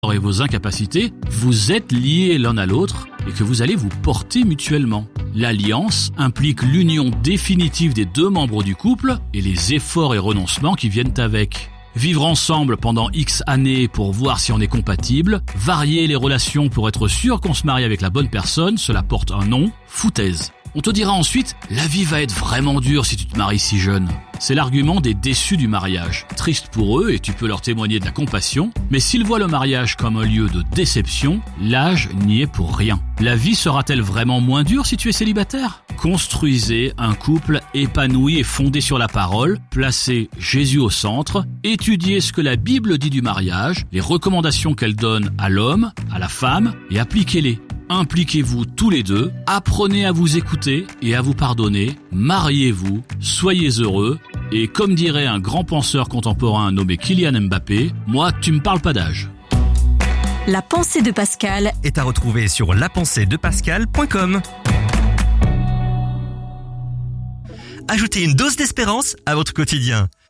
et vos incapacités, vous êtes liés l'un à l'autre et que vous allez vous porter mutuellement. L'alliance implique l'union définitive des deux membres du couple et les efforts et renoncements qui viennent avec. Vivre ensemble pendant X années pour voir si on est compatible, varier les relations pour être sûr qu'on se marie avec la bonne personne, cela porte un nom, foutaise. On te dira ensuite, la vie va être vraiment dure si tu te maries si jeune. C'est l'argument des déçus du mariage. Triste pour eux et tu peux leur témoigner de la compassion, mais s'ils voient le mariage comme un lieu de déception, l'âge n'y est pour rien. La vie sera-t-elle vraiment moins dure si tu es célibataire ? Construisez un couple épanoui et fondé sur la parole, placez Jésus au centre, étudiez ce que la Bible dit du mariage, les recommandations qu'elle donne à l'homme, à la femme, et appliquez-les. Impliquez-vous tous les deux, apprenez à vous écouter et à vous pardonner, mariez-vous, soyez heureux, et comme dirait un grand penseur contemporain nommé Kylian Mbappé, moi tu me parles pas d'âge. La pensée de Pascal est à retrouver sur lapenseedepascal.com. Ajoutez une dose d'espérance à votre quotidien.